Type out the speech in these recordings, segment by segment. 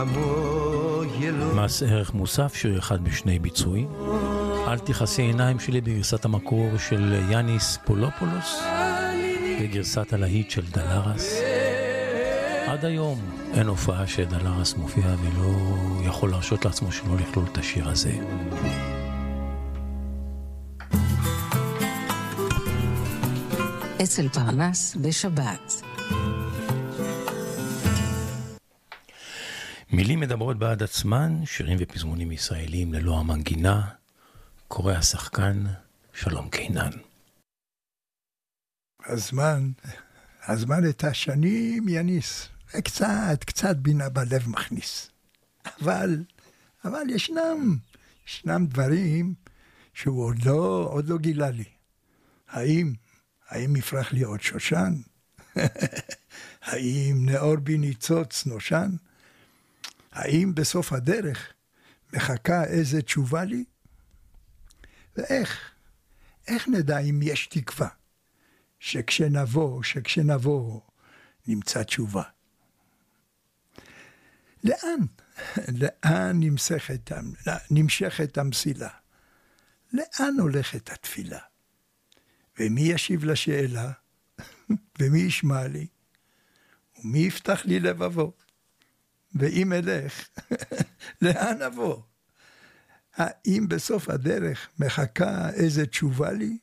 מס ערך מוסף, שיר אחד בשני ביצועים. אל תכסי עיניים שלי בגרסת המקור של יאניס פולופולוס, בגרסת הלהיט של דלרס. עד היום אין הופעה שדלרס מופיע ולא יכול להרשות לעצמו שלא לכלול את השיר הזה. אצל פרנס בשבת. מילים מדברות בעד עצמן, שירים ופזמונים ישראלים ללא המנגינה, קורא השחקן שלום קינן. הזמן את השנים יניס, קצת בינה בלב מכניס. אבל ישנם דברים שהוא עוד לא גילה לי. האם יפרח לי עוד שושן? האם נאור בי ניצוץ נושן? האם בסוף הדרך מחכה איזה תשובה לי? איך נדע אם יש תקווה? שכשנבוא נמצא תשובה. לאן נמשכת המסילה? לאן הולכת התפילה? ומי ישיב לשאלה? ומי ישמע לי? ומי יפתח לי לבבו? ואם אלך, לאן אבוא? האם בסוף הדרך מחכה איזה תשובה לי?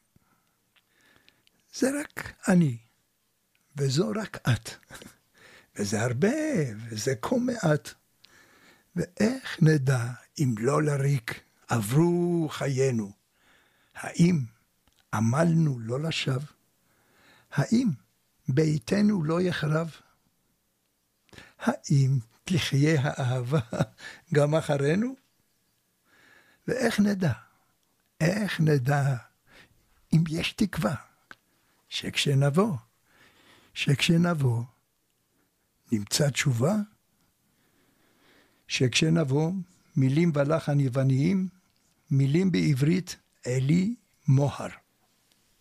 זה רק אני, וזו רק את. וזה הרבה, וזה כה מעט. ואיך נדע אם לא לריק עברו חיינו? האם עמלנו לא לשווא? האם ביתנו לא יחרב? האם תחיה האהבה גם אחרינו? ואיך נדע אם יש תקווה שכשנבוא נמצא תשובה? שכשנבוא מילים ולחן יווניים, מילים בעברית אלי מוהר.